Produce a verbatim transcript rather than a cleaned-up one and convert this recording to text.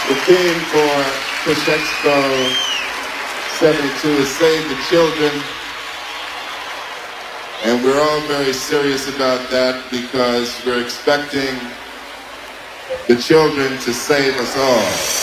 The theme for Push Expo seventy-two is Save the Children. And we're all very serious about that because we're expecting the children to save us all.